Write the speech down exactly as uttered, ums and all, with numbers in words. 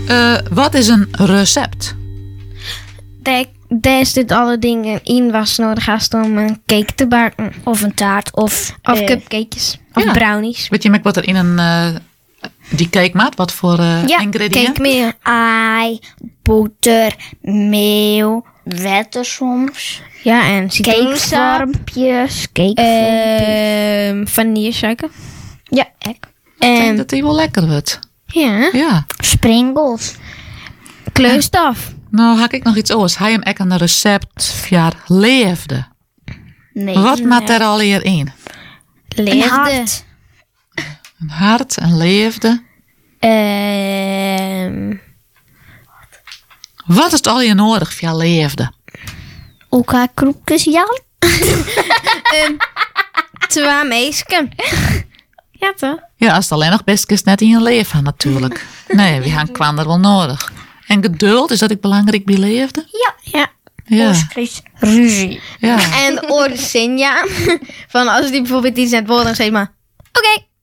Uh, wat is een recept? Daar, daar zit alle dingen in was nodig hast om een cake te bakken. Of een taart. Of, Of uh, cupcakejes. Of ja. brownies. Weet je met wat er in een uh, die cake maakt? Wat voor uh, Ja, ingrediënten? cake meel. ei, boter, meel, wetten soms. Ja, en citroensap. Cakesapjes, cakevormpjes. Uh, vanillesuiker. ja, ek. Ik denk En dat die wel lekker wordt. ja, Ja. Sprinkles. kleurstof. Nou, had ik nog iets oors. Hij hem ek een recept via leefde. Nee. Wat maakt er al hier in? Een Leefde. hart. Een hart, een leefde. Ehm Wat is het al hier nodig via leefde? Elkaar kroepjes, ja. Twee meisken. Ja, toch? Ja, als het alleen nog best is net in je leven natuurlijk. Nee, we gaan kwam er wel nodig. En geduld, is dat ook belangrijk bij leefde? Ja. Ja. Oorskries, ruzie. Ja. En Orsinja. Van als die bijvoorbeeld iets net wordt, dan zeg je maar... Oké.